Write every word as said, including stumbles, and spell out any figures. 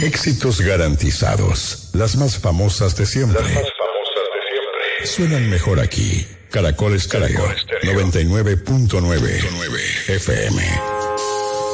Éxitos garantizados. Las más famosas de siempre. Las más famosas de siempre. Suenan mejor aquí. Caracol Estéreo. noventa y nueve punto nueve F M.